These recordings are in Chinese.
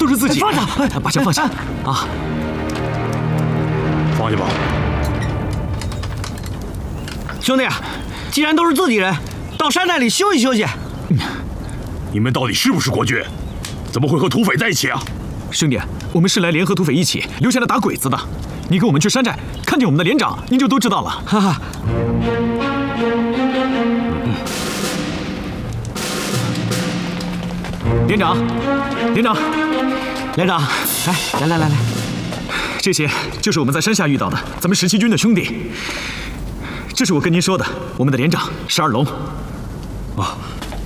都是自己。 放下， 把枪放下啊！ 放下吧。 兄弟，既然都是自己人，到山寨里休息休息。 你们到底是不是国军？怎么会和土匪在一起啊？ 兄弟，我们是来联合土匪一起留下来打鬼子的。你跟我们去山寨，看见我们的连长，您就都知道了。 哈哈。 连长，连长， 连长，来， 这些就是我们在山下遇到的咱们17军的兄弟。这是我跟您说的，我们的连长是二龙。 啊，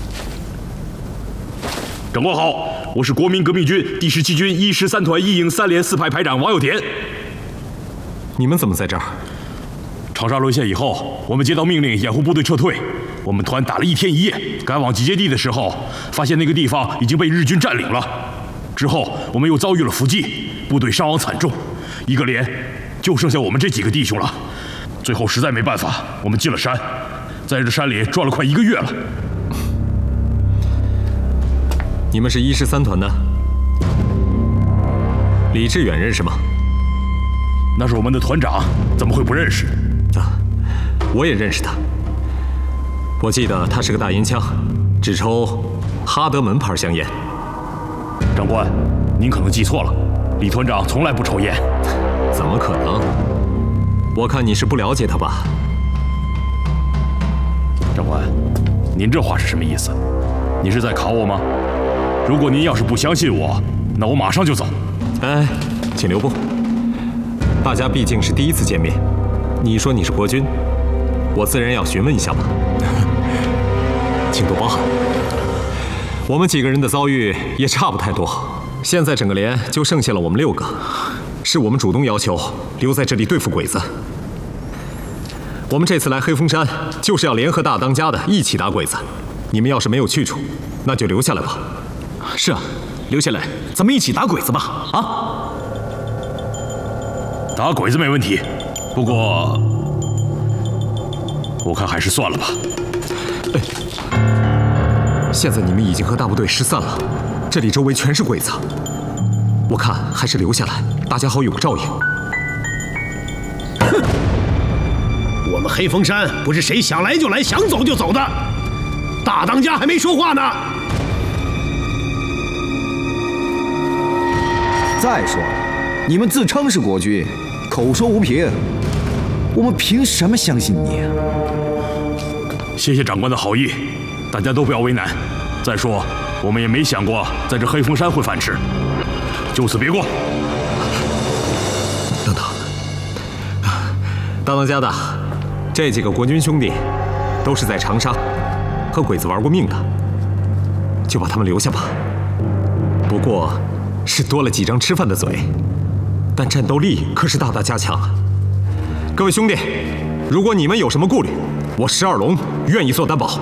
长官好，我是国民革命军第17军1师3团1营3连4排排长王有田。 你们怎么在这儿？ 长沙沦陷以后，我们接到命令掩护部队撤退。我们团打了1天1夜，赶往集结地的时候，发现那个地方已经被日军占领了。之后我们又遭遇了伏击，部队伤亡惨重，一个连就剩下我们这几个弟兄了。最后实在没办法，我们进了山，在这山里转了快1个月了。 你们是1师3团的，李志远认识吗？ 那是我们的团长，怎么会不认识？ 啊，我也认识他。我记得他是个大烟枪，只抽哈德门牌香烟。 长官，您可能记错了，李团长从来不抽烟。 怎么可能？我看你是不了解他吧。 长官，您这话是什么意思？您是在考我吗？如果您要是不相信我，那我马上就走。 哎，请留步。大家毕竟是第一次见面，你说你是国军，我自然要询问一下吧。请多包涵。我们几个人的遭遇也差不太多，现在整个连就剩下了我们6个，是我们主动要求留在这里对付鬼子。我们这次来黑风山，就是要联合大当家的一起打鬼子。你们要是没有去处，那就留下来吧。 是啊，留下来，咱们一起打鬼子吧！啊， 打鬼子没问题，不过我看还是算了吧。 现在你们已经和大部队失散了，这里周围全是鬼子，我看还是留下来，大家好有个照应。 我们黑风山不是谁想来就来、想走就走的，大当家还没说话呢。 再说了，你们自称是国军，口说无凭，我们凭什么相信你啊？ 谢谢长官的好意，大家都不要为难。再说，我们也没想过在这黑风山会饭吃，就此别过。 等等，大当家的，这几个国军兄弟都是在长沙和鬼子玩过命的，就把他们留下吧。不过是多了几张吃饭的嘴，但战斗力可是大大加强啊！各位兄弟，如果你们有什么顾虑，我石二龙愿意做担保。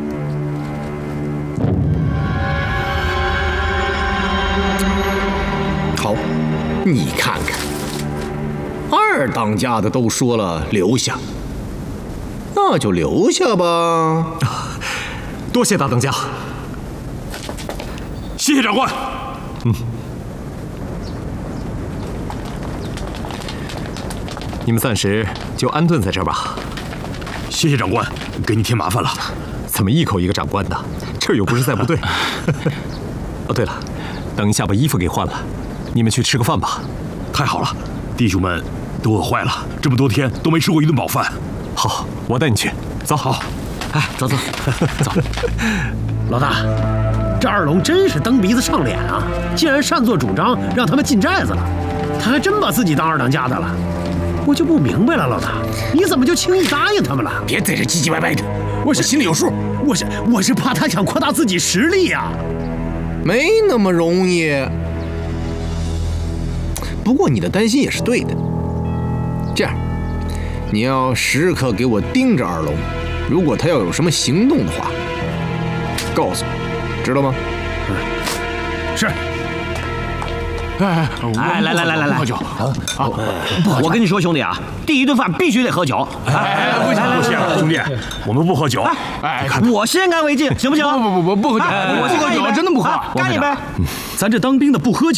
好，你看看，二当家的都说了留下，那就留下吧。 多谢大当家。 谢谢长官。 你们暂时就安顿在这儿吧。 谢谢长官，给你添麻烦了。 怎么一口一个长官的？这又不是在部队。哦，对了，等一下把衣服给换了，你们去吃个饭吧。 太好了，弟兄们都饿坏了，这么多天都没吃过一顿饱饭。 好，我带你去。走。好。 哎，走。 老大，这二龙真是蹬鼻子上脸啊！竟然擅作主张让他们进寨子了，他还真把自己当二当家的了。我就不明白了，老大，你怎么就轻易答应他们了？ 别在这唧唧歪歪的， 我心里有数。我是怕他想扩大自己实力呀，没那么容易。不过你的担心也是对的。这样，你要时刻给我盯着二龙，如果他要有什么行动的话，告诉我，知道吗？ 是。 来， 不喝酒啊！ 我跟你说，兄弟啊，第一顿饭必须得喝酒。 不行，兄弟，我们不喝酒。 我先干为敬，行不行？ 不喝酒， 我先喝酒， 真的不喝。 干一杯。 咱这当兵的不喝酒。